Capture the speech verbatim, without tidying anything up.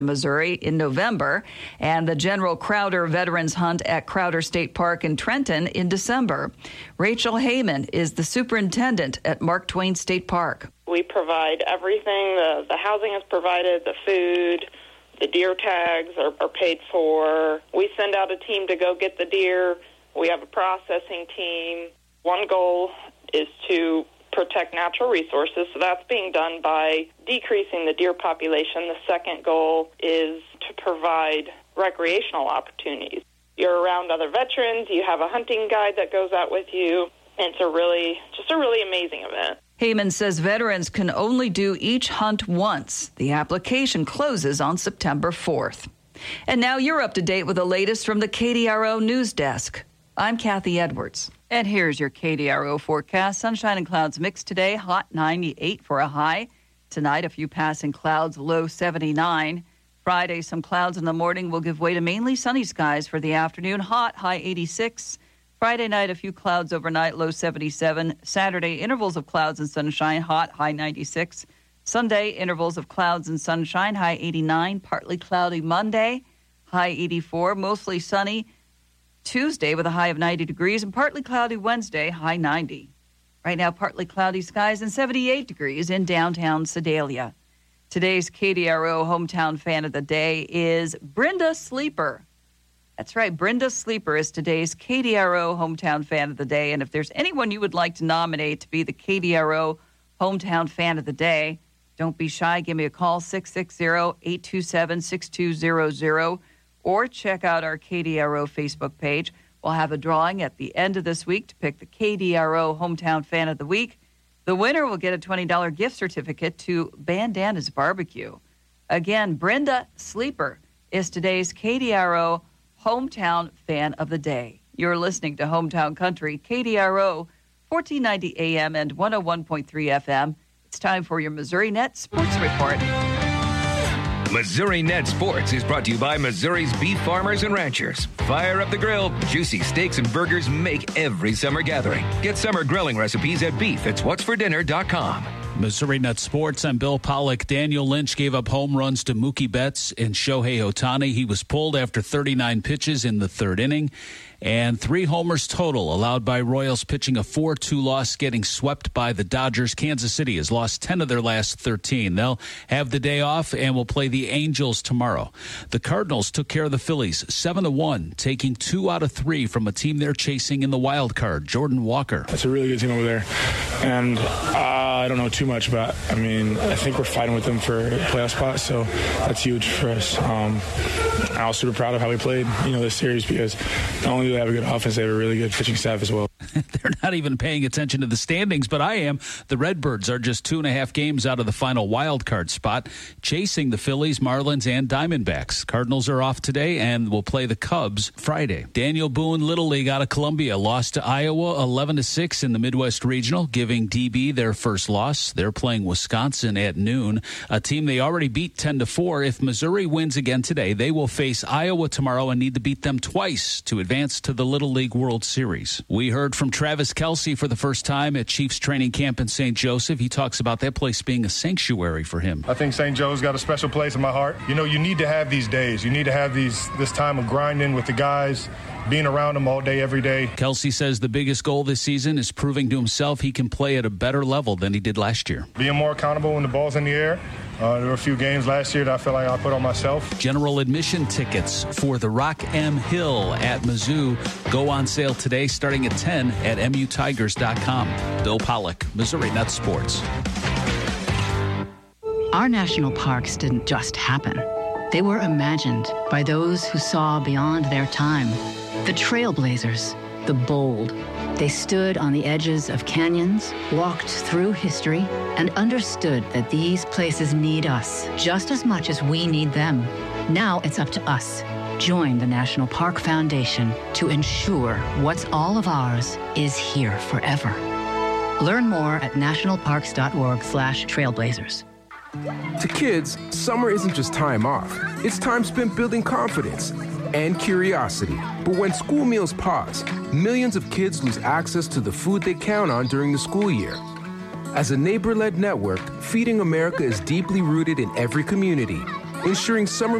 Missouri in November, and the General Crowder Veterans Hunt at Crowder State Park in Trenton in December. Rachel Heyman is the superintendent at Mark Twain State Park. We provide everything. The, the housing is provided, the food, the deer tags are, are paid for. We send out a team to go get the deer. We have a processing team. One goal is to protect natural resources, so that's being done by decreasing the deer population. The second goal is to provide recreational opportunities. You're around other veterans, you have a hunting guide that goes out with you, and it's a really, just a really amazing event. Heyman says veterans can only do each hunt once. The application closes on September fourth. And now you're up to date with the latest from the K D R O News Desk. I'm Kathy Edwards. And here's your K D R O forecast. Sunshine and clouds mixed today. Hot ninety-eight for a high. Tonight, a few passing clouds, low seventy-nine. Friday, some clouds in the morning will give way to mainly sunny skies for the afternoon. Hot, high eighty-six. Friday night, a few clouds overnight, low seventy-seven. Saturday, intervals of clouds and sunshine, hot, high ninety-six. Sunday, intervals of clouds and sunshine, high eighty-nine. Partly cloudy Monday, high eighty-four. Mostly sunny Tuesday with a high of ninety degrees, and partly cloudy Wednesday, high ninety. Right now, partly cloudy skies and seventy-eight degrees in downtown Sedalia. Today's K D R O Hometown Fan of the Day is Brenda Sleeper. That's right, Brenda Sleeper is today's K D R O Hometown Fan of the Day, and if there's anyone you would like to nominate to be the K D R O Hometown Fan of the Day, don't be shy. Give me a call, six six zero, eight two seven, six two zero zero. Or check out our K D R O Facebook page. We'll have a drawing at the end of this week to pick the K D R O Hometown Fan of the Week. The winner will get a twenty dollars gift certificate to Bandana's Barbecue. Again, Brenda Sleeper is today's K D R O Hometown Fan of the Day. You're listening to Hometown Country, K D R O, fourteen ninety A M and one oh one point three F M. It's time for your Missouri Net Sports Report. Missouri Net Sports is brought to you by Missouri's beef farmers and ranchers. Fire up the grill. Juicy steaks and burgers make every summer gathering. Get summer grilling recipes at beef it's what's for dinner dot com. Missouri Net Sports, I'm Bill Pollock. Daniel Lynch gave up home runs to Mookie Betts and Shohei Ohtani. He was pulled after thirty-nine pitches in the third inning. And three homers total allowed by Royals pitching a four two loss, getting swept by the Dodgers. Kansas City has lost ten of their last thirteen. They'll have the day off and will play the Angels tomorrow. The Cardinals took care of the Phillies seven to one, taking two out of three from a team they're chasing in the wild card, Jordan Walker. That's a really good team over there. And uh, I don't know too much about, I mean, I think we're fighting with them for a playoff spot, so that's huge for us. Um, I was super proud of how we played, you know, this series, because not only do they have a good offense, they have a really good pitching staff as well. They're not even paying attention to the standings, but I am. The Redbirds are just two and a half games out of the final wild card spot, chasing the Phillies, Marlins, and Diamondbacks. Cardinals are off today and will play the Cubs Friday. Daniel Boone, Little League out of Columbia, lost to Iowa eleven to six in the Midwest Regional, giving D B their first loss. They're playing Wisconsin at noon, a team they already beat ten to four. If Missouri wins again today, they will face Iowa tomorrow and need to beat them twice to advance to the Little League World Series. We heard from Travis Kelce for the first time at Chiefs training camp in Saint Joseph. He talks about that place being a sanctuary for him. I think Saint Joe's got a special place in my heart. You know, you need to have these days. You need to have these this time of grinding with the guys, being around them all day, every day. Kelce says the biggest goal this season is proving to himself he can play at a better level than he did last year. Being more accountable when the ball's in the air. Uh, there were a few games last year that I feel like I put on myself. General admission tickets for the Rock M Hill at Mizzou go on sale today starting at ten at M U Tigers dot com. Bill Pollock, Missouri Net Sports. Our national parks didn't just happen. They were imagined by those who saw beyond their time. The trailblazers, the bold. They stood on the edges of canyons, walked through history, and understood that these places need us just as much as we need them. Now it's up to us. Join the National Park Foundation to ensure what's all of ours is here forever. Learn more at nationalparks.org slash trailblazers. To kids, summer isn't just time off. It's time spent building confidence and curiosity. But when school meals pause, millions of kids lose access to the food they count on during the school year. As a neighbor-led network, Feeding America is deeply rooted in every community ensuring summer